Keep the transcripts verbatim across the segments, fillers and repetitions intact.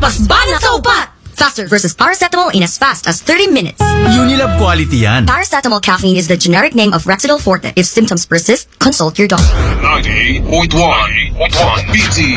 mas banat sa upat! Faster versus paracetamol in as fast as thirty minutes. Unilab quality yan. Paracetamol caffeine is the generic name of Rexidol Forte. If symptoms persist, consult your doctor. ninety-eight point one B T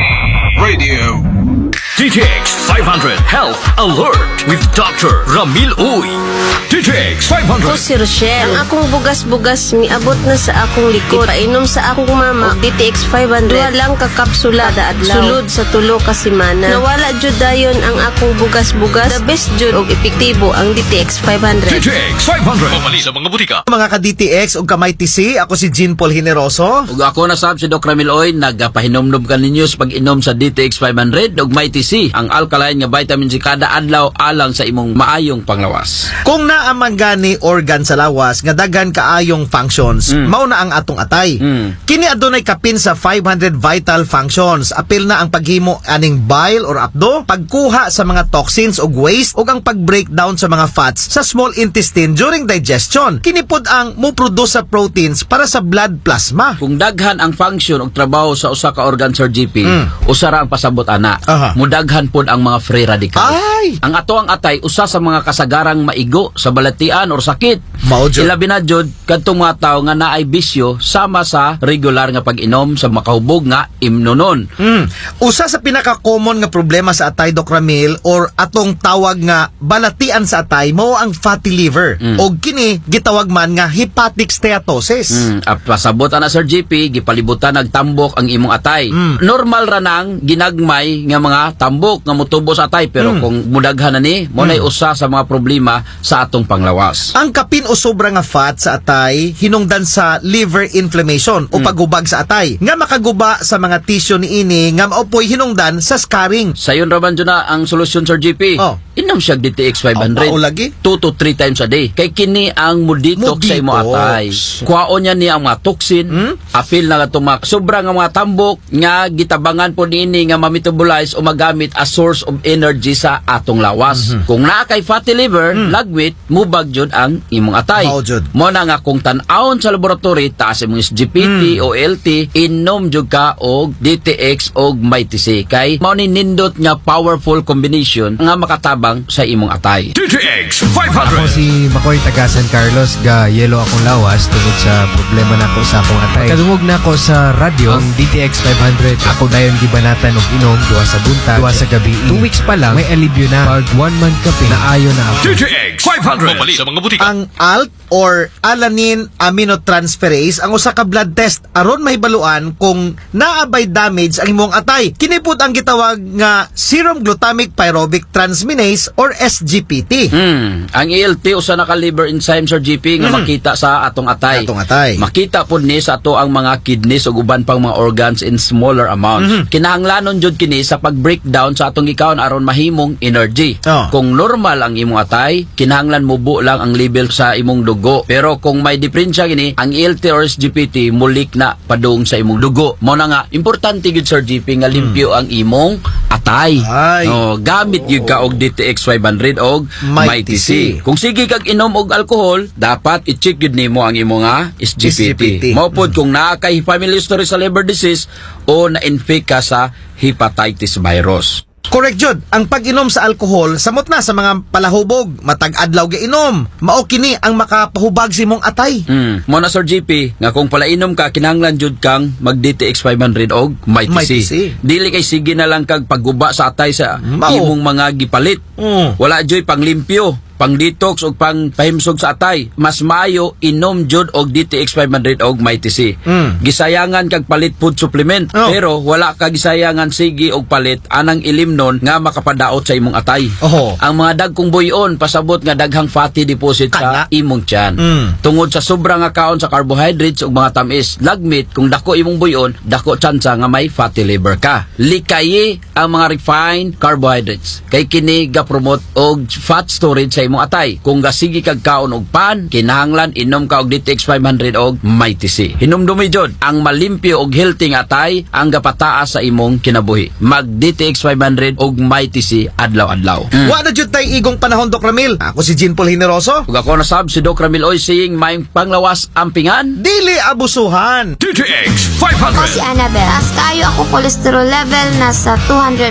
Radio. D T X five hundred Health Alert with Doctor Ramil Uy. D T X five hundred. Ako si Rochelle. Ang akong bugas-bugas miabot na sa akong likod. Painom sa akong mama D T X five hundred. Duha lang ka kapsula kada adlaw. Sulod sa tulo ka semana. Nawala jud dayon ang akong bugas-bugas. The best jud og epektibo ang D T X five hundred. D T X five hundred. Pamali sa mga butika. Mga ka-D T X ug kamay T C, ako si Jean Paul Generoso. Ug ako na sab si Doc Ramil Uy, nagapahinomdom ka ninyo sa pag-inom sa D T X five hundred ug may T C, ang alkaline nga vitamin C kada adlaw alang sa imong maayong panglawas. Kung naaman gani organ sa lawas nga daghan kaayong functions, Mm. mao na ang atong atay. Mm. Kini adunay kapin sa five hundred vital functions. Apil na ang paghimo aning bile or apdo, pagkuha sa mga toxins ug waste ug ang pag-breakdown sa mga fats sa small intestine during digestion. Kini pod ang mo-produce sa proteins para sa blood plasma. Kung daghan ang function ug trabaho sa usa ka organ, Sir G P, Mm. usa ra ang pasabot ana. Aha. Mudaghan pod ang mga free radicals. Ay! Ang ato ang atay usa sa mga kasagarang maigo sa balatian or sakit. Mao jud. Ilabi na jud kadtong mga tawo nga naay bisyo sama sa regular nga pag-inom sa makahubog nga imnonon. Mm. Usa sa pinaka-common nga problema sa atay, Doc Ramil, or atong tawag nga balatian sa atay, mao ang fatty liver. Mm. O kini gitawag man nga hepatic steatosis. Mm, ap- pasabot ana Sir G P, gipalibutan nagtambok ang imong atay. Mm. Normal ra nang ginagmay nga mga tambok nga motubo sa atay, pero Mm. kung mudaghan na ni, mo nay usa sa mga problema sa atong panglawas. Ang kapin o sobra nga fat sa atay hinungdan sa liver inflammation o paghubag sa atay nga makaguba sa mga tissue niini nga maopoy hinungdan sa scarring. Sayon raman dyan na ang solusyon, Sir G P. Oh. Inom siya D T X five hundred. Oh, mao lagi? two to three times a day. Kay kini ang muditox sa imo Muditox. atay. Kuhaon niya niya ang mga toxin, Hmm? apil na itong mga sobra nga mga tambok nga gitabangan po niini nga ma-metabolize o magamit as source of energy sa atong lawas. Mhm. Kung naa kay fatty liver, lagwit, mubag jud ang imong atay. Mao jud. Mo na nga kung tan-awon sa laboratory taas imong S G P T o L T, inom jud ka og D T X og may T C kay mao ni nindot nga powerful combination nga makatabang sa imong atay. D T X five Ako hundred. si Makoy taga San Carlos, ga yelo akong lawas tungod sa problema nako sa akong atay. Kadungog na ako sa radyo ang D T X five hundred. Ako dayon gibanatan og inom duha sa buntag, duha sa gabi. Two weeks pa lang may alibyo na. Pag one month kape na ayo na ako. D T X five hundred. Pamali sa mga butika. Ang A L T or alanine aminotransferase ang usa ka blood test aron mahibaluan kung naabay damage ang imong atay. Kini pud ang gitawag nga serum glutamic pyruvic transminase or S G P T. Hmm, ang A L T usa na ka liver enzyme, Sir G P, nga Mhm. makita sa atong atay. Atong atay. Makita pud ni sa ato ang mga kidneys ug uban pang mga organs in smaller amounts. Mhm. Kinahanglanon jud kini sa pag-breakdown sa atong gikaon aron mahimong energy. Oh. Kung normal ang imong atay, kinahanglan mubo lang ang level sa imong dugo. Pero kung may diferensya gini, ang A L T or S G P T mulik na padung sa imong dugo. Mo na nga importante gid, Sir G P, nga limpyo ang imong atay. Ay. Oh, gamit gyud ka og D T X five hundred og May may T C. T C. Kung sige kag inom og alcohol, dapat i-check gyud nimo ang imong nga S G P T. S G P T. Mao pod kung naa kay family history sa liver disease o na-infect ka sa hepatitis virus. Correct jud. Ang pag-inom sa alcohol samot na sa mga palahubog, matag adlaw ga inom. Mao kini ang makapahubag sa imong atay. Hmm. Mo na, Sir G P, nga kung palainom ka, kinahanglan jud kang mag D T X five hundred og may T C. May T C. Dili kay sige na lang kag pagguba sa atay sa Mao. imong mga gipalit. Mm. Wala joy panglimpyo, pang detox o pang pahimsog sa atay. Mas maayo inom jud og D T X five hundred og may T C. Mm. Gisayangan kag palit food supplement, Oh. pero wala ka gisayangan sige og palit anang ilimnon nga makapadaot sa imong atay. Oho. Ang mga dagkong buyon pasabot nga daghang fatty deposit Kana. sa imong tiyan. Mm. Tungod sa sobrang nga kaon sa carbohydrates ug mga tamis, lagmit kung dako imong buyon, dako tsansa nga may fatty liver ka. Likayi ang mga refined carbohydrates. Kay kini ga-promote og fat storage sa imong atay. Kung gasigi kag kaon og pan, kinahanglan inom ka og D T X five hundred og may T C. Hinumdumi jud ang malimpyo og healthy nga atay ang gapataas sa imong kinabuhi. Mag D T X five hundred og may T C adlaw-adlaw. Mm. Wa na jud tay igong panahon, Doc Ramil. Ako si Jean Paul Generoso. Ug ako na sab si Doc Ramil Oy saying may panglawas ampingan. Dili abusuhan. D T X five Ako hundred. si Annabelle. Taas kayo ako cholesterol level nasa two hundred plus.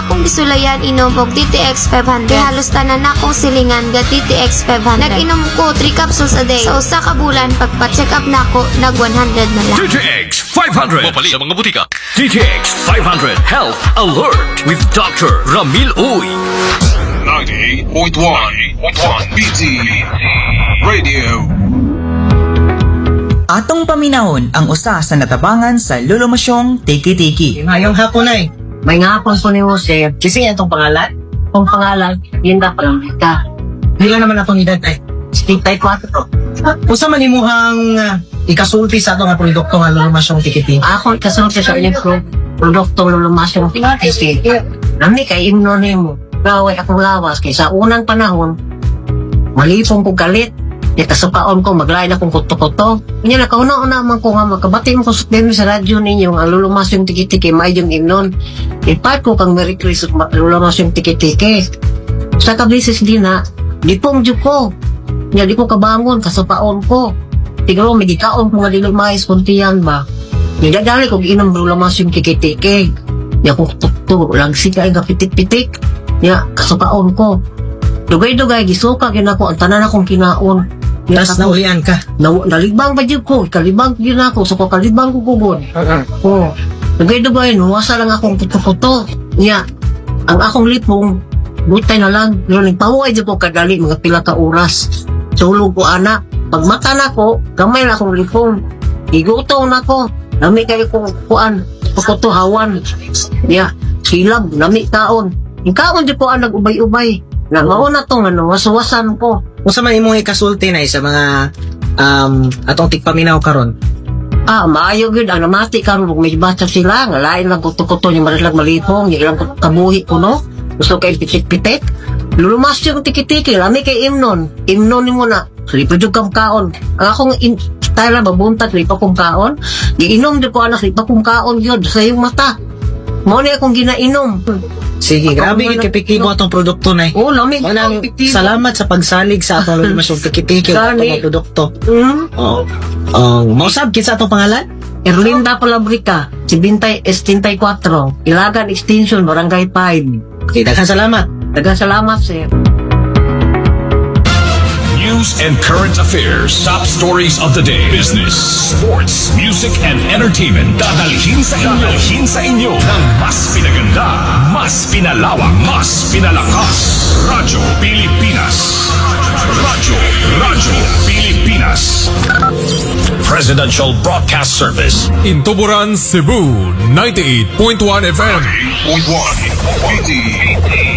akong gisulayan inom og D T X five hundred. Kaya halos tanan akong silingan ga D T X five hundred. Nag-inom ko three capsules a day. Sa usa ka bulan pagpa-check up nako nag one hundred na lang. D T X five hundred. Mapali sa mga butika. D T X five hundred Health Alert with Doctor Ramil Uy. ninety-eight point one B T Radio. Atong paminahon ang usa sa natabangan sa lulumasyong tiki-tiki. Ngayong hapon ay. May nga hapon po ni Jose. Kasi itong pangalan? Kung pangalan, Linda Palamita. Hila naman atong edad ay. Stay quatro. Usa man imuhang uh, ikasulti sa atong produkto nga lulumasyong tiki-tiki. Ako ikasulti sa inyong pro produkto lulumasyong tiki-tiki. Nami kay imno nimo. Gaway akong lawas kay sa unang panahon malipong ko galit. Ya kasukaon ko maglain akong kuto-kuto. Kanya nakauna-una man ko nga magkabati mo ko sa radyo ninyo ang lulumas yung tiki-tiki may yung imnon. Ipat ko kang Merry Christmas lulumas yung tiki-tiki. Sa kabisis din na di pong dyo ko. Nga di ko kabangon kasukaon ko. Tigro may gikaon ko nga lulumayas kuntiyan ba. Nidadali ko ginom lulumas yung tiki-tiki. Ya kung tukto lang sika ay kapitik-pitik. Ya kasukaon ko. Dugay-dugay gisuka ginako ang tanan akong kinaon. Tapos naulian ka? Na, nalibang ba dyan ko? Ikalibang yun ako. So, kung kalibang ko kugod. Oo. Nagay-dugay, nuwasa lang akong puto-puto. Nga, ang akong lipong, butay na lang. Pero nagpaway dyan ko kadali, mga pila ka oras. Tulog ko, anak. Pag mata na ko, gamay na akong lipong. Iguto na ko. Nami kayo kong kuan. Puto hawan. Nga, silab, nami kaon. Yung kaon dyan ko, ang nag-ubay-ubay. Na mauna tong ano, wasuwasan ko. Kung sa man imong ikasulti na sa mga um, atong tigpaminaw karon. Ah, maayo gud ang namati karon ug may bata sila nga lain lang kuto-kuto ni marilag malipong, yung ilang kabuhi ko no. Gusto kay pitik-pitik. Lulumas yung tiki-tiki, lami kay imnon. Imnon nimo na. Slipo jud kam kaon. Ang akong in style na babuntat slipo kong kaon. Giinom jud ko anak slipo kong kaon gyud sa iyong mata. Mao ni akong ginainom. Sige, grabe yung kipikibo atong produkto na. Oo, lamig. Walang salamat sa pagsalig sa atong lumasyong kikipiki atong mga produkto. Mm. Oo. Oh, mausab kinsa atong pangalan? Erlinda Palabrica, Sibintay Estintay four, Ilagan Extension, Barangay five. Okay, daghang salamat. Daghang salamat, sir. News and current affairs. Top stories of the day. Business, sports, music, and entertainment. Dadalhin sa inyo. Dadalhin sa inyo ng mas pinaganda, mas pinalawak, mas pinalakas. Radyo Pilipinas. Radyo, Radyo Pilipinas. Presidential Broadcast Service. In Tuburan, Cebu, ninety-eight point one F M. ninety-eight point one B T